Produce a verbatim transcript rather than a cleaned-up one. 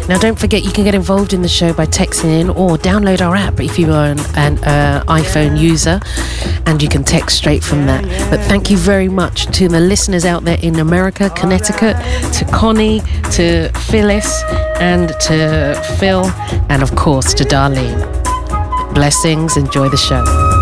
Now, don't forget, you can get involved in the show by texting in or download our app if you are an, an uh, iPhone user, and you can text straight from that. But thank you very much to the listeners out there in America, Connecticut, to Connie, to Phyllis, and to Phil, and of course to Darlene. Blessings. Enjoy the show.